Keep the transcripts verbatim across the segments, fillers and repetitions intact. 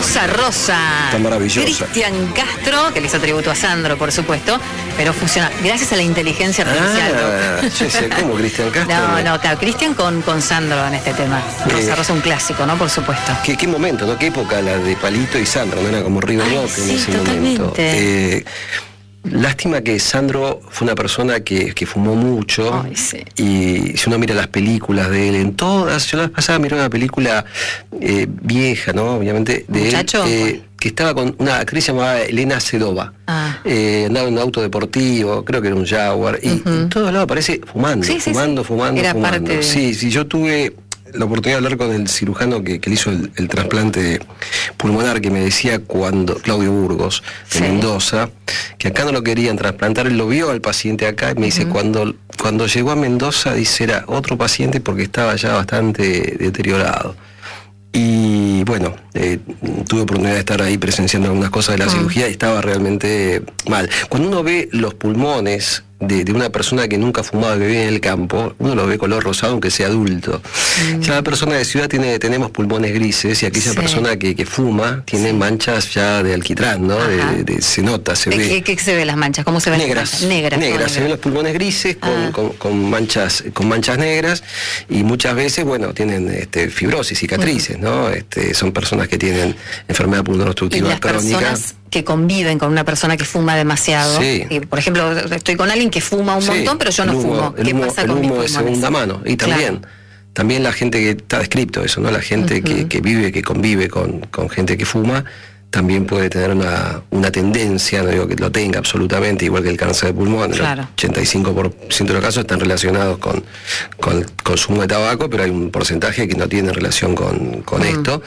Cosa Rosa. Está maravillosa. Cristian Castro, que le hizo tributo a Sandro, por supuesto, pero funciona gracias a la inteligencia artificial. Ah, yo sé, ¿cómo Cristian Castro? No, no, claro, Cristian con, con Sandro en este tema. Rosa Eh, Rosa, un clásico, ¿no? Por supuesto. ¿Qué, qué momento, ¿no? ¿Qué época la de Palito y Sandro? ¿No era como River Ay, Boca en sí, ese totalmente. momento? Eh, Lástima que Sandro fue una persona que, que fumó mucho. Ay, sí. Y si uno mira las películas de él, en todas, yo la vez pasada miré una película eh, vieja, ¿no? Obviamente, de ¿Muchacho? él, eh, que estaba con una actriz llamada Elena Sedova. Ah. Eh, andaba en un auto deportivo, creo que era un Jaguar, y Ujú. en todos lados aparece fumando, Sí, sí, fumando, sí. fumando, Era fumando. parte de- Sí, sí, yo tuve la oportunidad de hablar con el cirujano que, que le hizo el, el trasplante pulmonar, que me decía cuando, Claudio Burgos, de Sí. Mendoza, que acá no lo querían trasplantar, él lo vio al paciente acá, y me dice, Ujú. cuando, cuando llegó a Mendoza, dice, era otro paciente porque estaba ya bastante deteriorado. Y bueno, eh, tuve oportunidad de estar ahí presenciando algunas cosas de la Mm. cirugía y estaba realmente mal. Cuando uno ve los pulmones de, de una persona que nunca ha fumado, que vive en el campo, uno lo ve color rosado aunque sea adulto. Mm. Ya la persona de ciudad tiene, tenemos pulmones grises, y aquella Sí. persona que, que fuma tiene Sí. manchas ya de alquitrán, ¿no? De, Ajá. de- de- se nota, se ¿De ve. ¿Qué, qué se ve las manchas? ¿Cómo se ven Negras, las manchas? Negras. negras, ¿cómo se ven negras? los pulmones grises con, Ah. con- con manchas, con manchas negras, y muchas veces, bueno, tienen este, fibrosis, cicatrices, ¿no? Este, son personas que tienen enfermedad pulmonar Y obstructiva las crónica. personas que conviven con una persona que fuma demasiado. Sí. Y, por ejemplo, estoy con alguien que fuma un Sí, montón, pero yo no el humo, fumo. el ¿Qué humo, pasa el con mis humo de pulmones? segunda mano. Y también, Claro. también la gente que está descrito eso, ¿no? La gente que, Ujú. que vive, que convive con, con gente que fuma, también puede tener una, una tendencia, no digo que lo tenga absolutamente, igual que el cáncer de pulmón. Claro. El ochenta y cinco por ciento de los casos están relacionados con, con el consumo de tabaco, pero hay un porcentaje que no tiene relación con, con Mm. esto.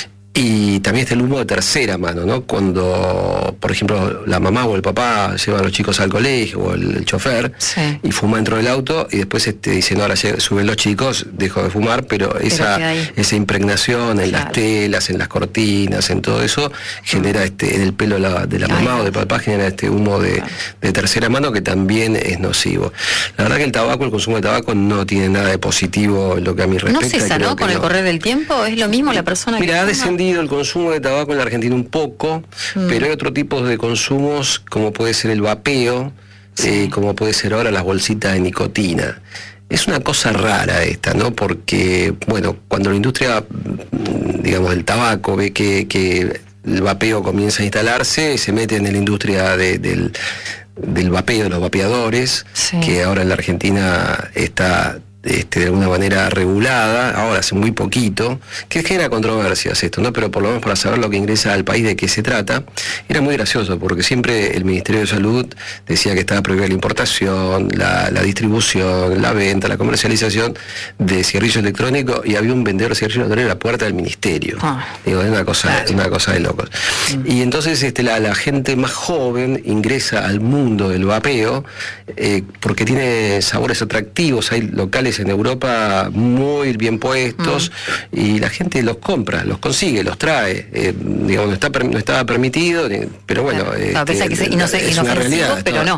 Y también está el humo de tercera mano, ¿no? Cuando, por ejemplo, la mamá o el papá llevan a los chicos al colegio, o el, el chofer, Sí. y fuma dentro del auto, y después este, dicen, no, ahora lleg- suben los chicos, dejo de fumar, pero esa, queda ahí. esa impregnación en las Claro. telas, en las cortinas, en todo eso, genera este, en el pelo la- de la Ay, mamá no. o del papá, genera este humo de, Claro. de tercera mano que también es nocivo. La verdad que el tabaco, el consumo de tabaco no tiene nada de positivo en lo que a mí respecta. ¿No cesa, creo no? que Con el no. correr del tiempo, ¿es lo mismo la persona Mira, que ha fuma? descendido el consumo de tabaco en la Argentina un poco, Mm. pero hay otro tipo de consumos, como puede ser el vapeo, Sí. eh, como puede ser ahora las bolsitas de nicotina. Es una cosa rara esta, ¿no? Porque, bueno, cuando la industria, mm, digamos, del tabaco ve que, que el vapeo comienza a instalarse, se mete en la industria de- del, del vapeo, de los vapeadores, Sí. que ahora en la Argentina está este, de alguna manera regulada, ahora hace muy poquito, que genera controversias esto, ¿no? Pero por lo menos para saber lo que ingresa al país, de qué se trata, era muy gracioso, porque siempre el Ministerio de Salud decía que estaba prohibida la importación, la, la distribución, la venta, la comercialización de cigarrillos electrónicos, y había un vendedor de cigarrillos electrónicos en la puerta del ministerio. Ah. Digo, es una cosa, Claro. una cosa de locos. Y entonces este, la, la gente más joven ingresa al mundo del vapeo eh, porque tiene sabores atractivos, hay locales en Europa muy bien puestos, y la gente los compra, los consigue, los trae. Eh, digamos, no, está, per- no estaba permitido, ni- pero bueno, Claro. este, No, pese a que se- inoce- es una inofensivo, realidad. pero ¿no? no.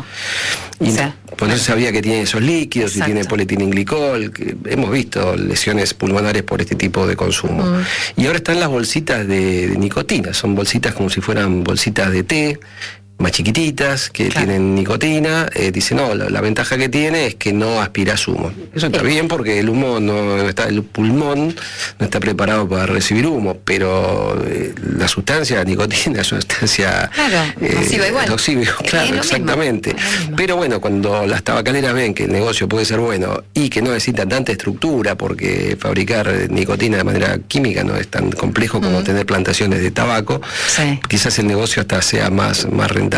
Y O sea, por eso sabía que tiene esos líquidos, y Exacto. tiene polietilenglicol, que hemos visto lesiones pulmonares por este tipo de consumo. Mm. Y ahora están las bolsitas de, de nicotina, son bolsitas como si fueran bolsitas de té, más chiquititas, que Claro. tienen nicotina. Eh, dice, no, la, la ventaja que tiene es que no aspiras humo. Eso está Bien. bien, porque el humo no está, el pulmón no está preparado para recibir humo, pero eh, la sustancia, la nicotina, es una sustancia Claro, nociva igual. nociva, Es claro, lo mismo, exactamente. es lo mismo. Pero bueno, cuando las tabacaleras ven que el negocio puede ser bueno y que no necesita tanta estructura, porque fabricar eh, nicotina de manera química no es tan complejo como Mm. tener plantaciones de tabaco, Sí. quizás el negocio hasta sea más, más rentable.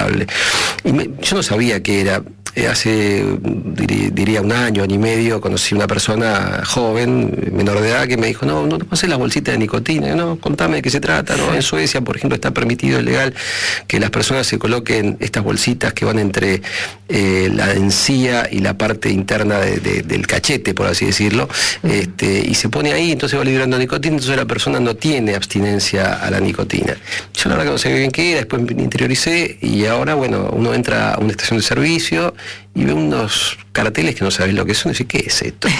Y me- yo no sabía qué era. Eh, hace, diri- diría, un año, año y medio, conocí una persona joven, menor de edad, que me dijo, no, no te pasé las bolsitas de nicotina. Yo, no, contame de qué se trata, ¿no? En Suecia, por ejemplo, está permitido, es legal, que las personas se coloquen estas bolsitas que van entre eh, la encía y la parte interna de- de- del cachete, por así decirlo, este, y se pone ahí, entonces va liberando nicotina, entonces la persona no tiene abstinencia a la nicotina. Yo la verdad que no sabía bien qué era, después me interioricé, y ahora, bueno, uno entra a una estación de servicio y veo unos carteles que no sabés lo que son, y decís, ¿qué es esto?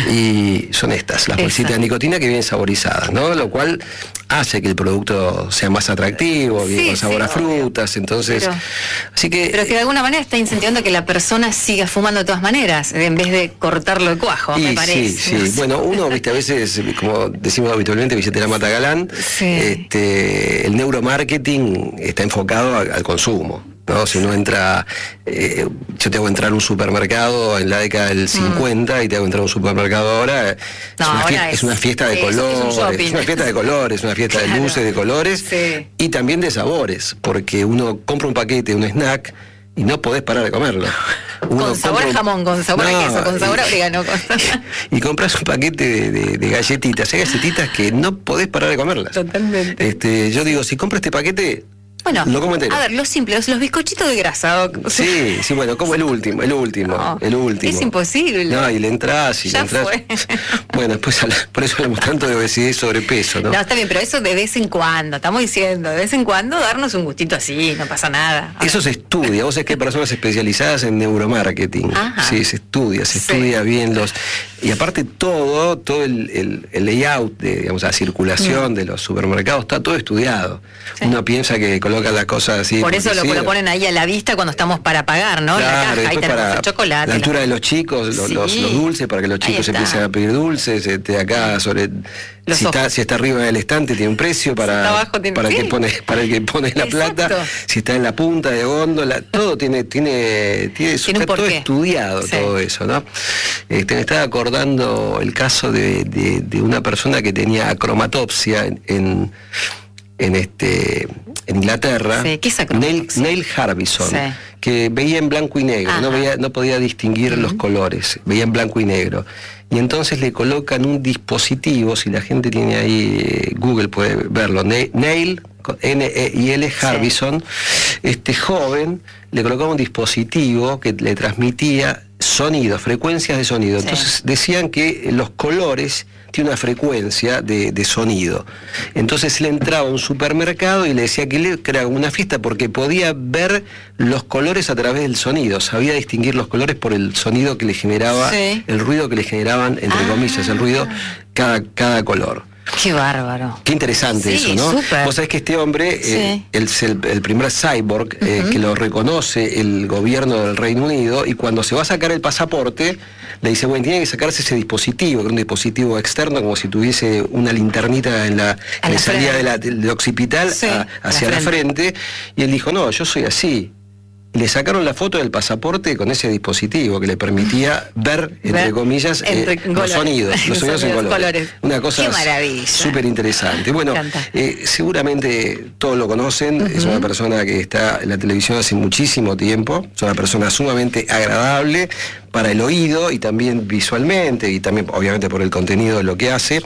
Y son estas, las bolsitas de nicotina que vienen saborizadas, ¿no? Lo cual hace que el producto sea más atractivo, viene Sí, con sabor sí, a frutas, obvio. entonces... Pero, así que... pero que de alguna manera está incentivando que la persona siga fumando de todas maneras, en vez de cortarlo de cuajo, y me parece. sí, sí. No sé. Bueno, uno, viste, a veces, como decimos habitualmente, billetera mata galán, Sí. este, el neuromarketing está enfocado al, al consumo. ¿No? Si uno entra, eh, yo te hago entrar a un supermercado en la década del cincuenta mm. y te hago entrar a un supermercado ahora, no, es, una ahora fiesta, es, es una fiesta de sí, colores, es, es una fiesta de colores, una fiesta claro. de luces, de colores sí. y también de sabores, porque uno compra un paquete, un snack y no podés parar de comerlo. Uno con sabor a jamón, con sabor no, a queso, con sabor a orégano. Y, y compras un paquete de, de, de galletitas, hay galletitas que no podés parar de comerlas. Totalmente. Este, yo digo, si compro este paquete, bueno, lo como entero. A ver, los simples, los bizcochitos de grasa. Sí, sí, bueno, como el último, el último, no, el último. Es imposible. No, y le entras y ya le entras. Fue. Bueno, después por eso hablamos tanto de obesidad y sobrepeso, ¿no? No, está bien, pero eso de vez en cuando, estamos diciendo, de vez en cuando darnos un gustito así, no pasa nada. Eso se estudia, vos sabés que hay personas especializadas en neuromarketing. Ajá. Sí, se estudia, se sí. estudia bien los. Y aparte todo, todo el, el, el layout de, digamos, la circulación mm. de los supermercados está todo estudiado. Sí. Uno piensa que coloca las cosas así. Por eso lo, sí, lo ponen ahí a la vista cuando estamos para pagar, ¿no? Claro, en la caja, ahí tenemos el chocolate. La altura la... de los chicos, los, sí. los, los dulces, para que los chicos empiecen a pedir dulces. Este, acá sobre si está, si está arriba del estante tiene un precio para, si abajo, tiene... para, que pone, para el que pone la Exacto. plata. Si está en la punta de góndola, todo tiene, tiene, tiene, ¿Tiene está todo estudiado, sí. todo eso, ¿no? Este, me estaba acordando el caso de, de, de una persona que tenía acromatopsia en, en, en este en Inglaterra. Sí. ¿Qué es Neil, Neil Harbison, sí. que veía en blanco y negro, no, veía, no podía distinguir uh-huh. los colores, veía en blanco y negro. Y entonces le colocan un dispositivo, si la gente tiene ahí, eh, Google puede verlo, Neil, N E I L Harbison, sí. este joven le colocaba un dispositivo que le transmitía sonido, frecuencias de sonido. Sí. Entonces decían que los colores tienen una frecuencia de, de sonido. Entonces él entraba a un supermercado y le decía que le creaba una fiesta porque podía ver los colores a través del sonido, sabía distinguir los colores por el sonido que le generaba, sí. el ruido que le generaban, entre ah. comillas, el ruido, cada, cada color. Qué bárbaro. Qué interesante sí, eso, ¿no? Super. Vos sabés que este hombre sí. eh, es el, el primer cyborg eh, uh-huh. que lo reconoce el gobierno del Reino Unido y cuando se va a sacar el pasaporte le dice, bueno, tiene que sacarse ese dispositivo, que es un dispositivo externo como si tuviese una linternita en la, en la salida de la, del occipital sí, a, hacia la frente. la frente y él dijo, no, yo soy así. Le sacaron la foto del pasaporte con ese dispositivo que le permitía ver, entre ver, comillas, entre eh, los sonidos, los sonidos en colores. colores. Una cosa súper interesante. Bueno, eh, seguramente todos lo conocen, uh-huh. es una persona que está en la televisión hace muchísimo tiempo, es una persona sumamente agradable para el oído y también visualmente y también obviamente por el contenido de lo que hace.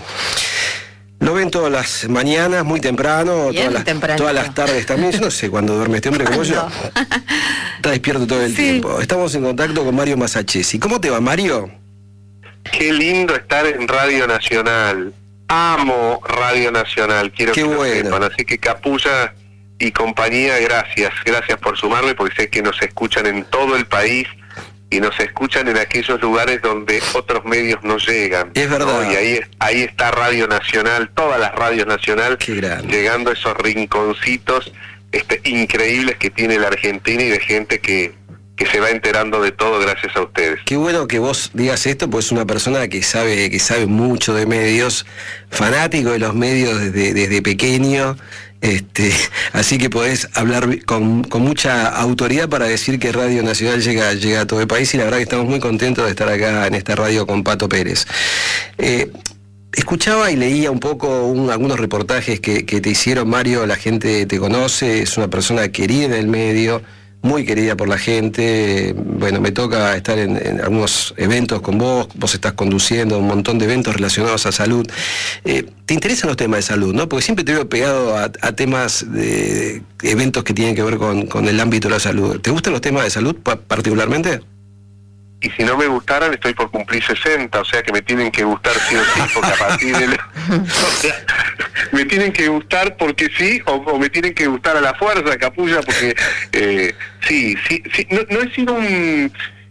Lo ven todas las mañanas, muy temprano, todas las, todas las tardes también. Yo no sé cuándo duerme este hombre como yo. Está despierto todo el sí. tiempo. Estamos en contacto con Mario Masachesi. ¿Cómo te va, Mario? Qué lindo estar en Radio Nacional. Amo Radio Nacional, quiero Qué que bueno. lo sepan. Así que Capulla y compañía, gracias. Gracias por sumarme, porque sé que nos escuchan en todo el país y nos escuchan en aquellos lugares donde otros medios no llegan. Es verdad. ¿no? Y ahí, ahí está Radio Nacional, todas las radios Nacional, llegando a esos rinconcitos este, increíbles que tiene la Argentina y de gente que, que se va enterando de todo gracias a ustedes. Qué bueno que vos digas esto, pues es una persona que sabe, que sabe mucho de medios, fanático de los medios desde, desde pequeño. Este, así que podés hablar con, con mucha autoridad para decir que Radio Nacional llega, llega a todo el país y la verdad que estamos muy contentos de estar acá en esta radio con Pato Pérez. Eh, escuchaba y leía un poco un, algunos reportajes que, que te hicieron, Mario, la gente te conoce, es una persona querida en el medio, muy querida por la gente. Bueno, me toca estar en, en algunos eventos con vos, vos estás conduciendo un montón de eventos relacionados a salud. Eh, ¿Te interesan los temas de salud, no? Porque siempre te veo pegado a, a temas de, de eventos que tienen que ver con, con el ámbito de la salud. ¿Te gustan los temas de salud particularmente? Y si no me gustaran, estoy por cumplir sesenta, o sea que me tienen que gustar sí o sí, porque a partir de... O sea, me tienen que gustar porque sí, o, o me tienen que gustar a la fuerza, Capulla, porque eh, sí, sí, sí, no, no he sido un...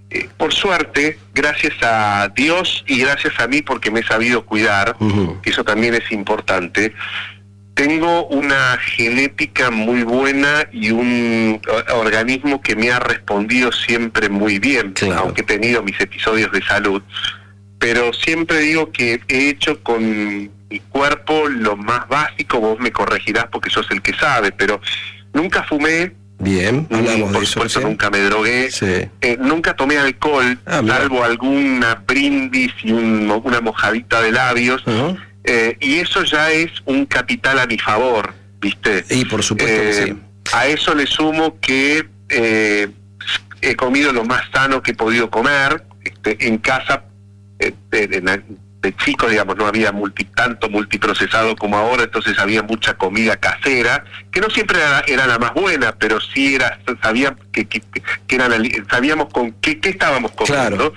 eh, por suerte, gracias a Dios y gracias a mí porque me he sabido cuidar, uh-huh. que eso también es importante, tengo una genética muy buena y un organismo que me ha respondido siempre muy bien, claro. aunque he tenido mis episodios de salud. Pero siempre digo que he hecho con mi cuerpo lo más básico, vos me corregirás porque sos el que sabe, pero nunca fumé. Bien, hablamos por de supuesto, eso, ¿sí? Nunca me drogué, sí. eh, nunca tomé alcohol, ah, salvo alguna brindis y un, una mojadita de labios. Uh-huh. Eh, y eso ya es un capital a mi favor, ¿viste? Y por supuesto eh, que sí. A eso le sumo que eh, he comido lo más sano que he podido comer. Este, en casa, eh, de, de, de chico, digamos, no había multi, tanto multiprocesado como ahora, entonces había mucha comida casera, que no siempre era, era la más buena, pero sí era, sabía que, que, que era la, sabíamos con qué, qué estábamos comiendo. Claro.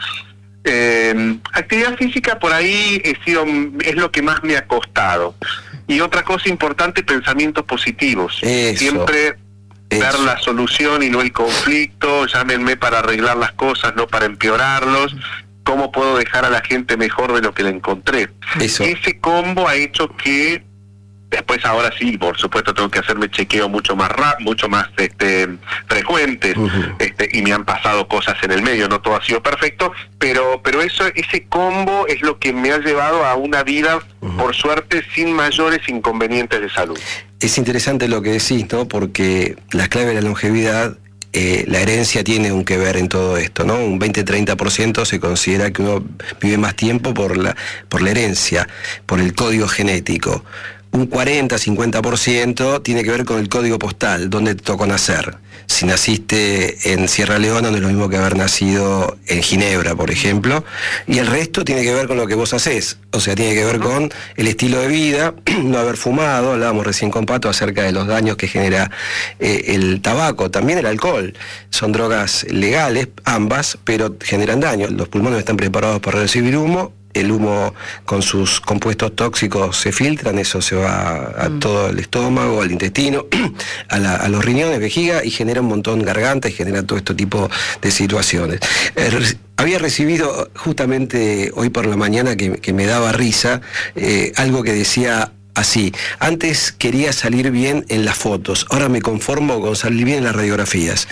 Eh, actividad física por ahí he sido, es lo que más me ha costado. Y otra cosa importante, pensamientos positivos. Eso, siempre eso. ver la solución y no el conflicto. Llámenme para arreglar las cosas, no para empeorarlos. ¿Cómo puedo dejar a la gente mejor de lo que la encontré? Eso. Ese combo ha hecho que después, ahora sí, por supuesto, tengo que hacerme chequeo mucho más rap, mucho más este, frecuentes, uh-huh. este, y me han pasado cosas en el medio, no todo ha sido perfecto, pero pero eso ese combo es lo que me ha llevado a una vida, uh-huh. por suerte, sin mayores inconvenientes de salud. Es interesante lo que decís, ¿no? Porque la clave de la longevidad, eh, la herencia tiene un que ver en todo esto, ¿no? Un veinte a treinta por ciento se considera que uno vive más tiempo por la, por la herencia, por el código genético. Un cuarenta a cincuenta por ciento tiene que ver con el código postal, donde te tocó nacer. Si naciste en Sierra Leona no es lo mismo que haber nacido en Ginebra, por ejemplo. Y el resto tiene que ver con lo que vos hacés. O sea, tiene que ver con el estilo de vida, no haber fumado. Hablábamos recién con Pato acerca de los daños que genera eh, el tabaco, también el alcohol. Son drogas legales, ambas, pero generan daño. Los pulmones están preparados para recibir humo. El humo con sus compuestos tóxicos se filtran, eso se va a mm. todo el estómago, al intestino, a, la, a los riñones, vejiga, y genera un montón garganta y genera todo este tipo de situaciones. Eh, había recibido justamente hoy por la mañana, que, que me daba risa, eh, algo que decía así: antes quería salir bien en las fotos, ahora me conformo con salir bien en las radiografías.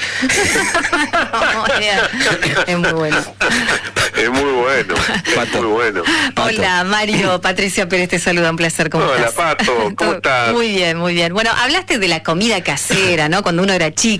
Es muy bueno. Es muy bueno, es muy bueno. Hola, Mario, Patricia Pérez te saluda, un placer, ¿cómo Hola, estás? Pato, ¿cómo estás? Muy bien, muy bien. Bueno, hablaste de la comida casera, ¿no? Cuando uno era chico.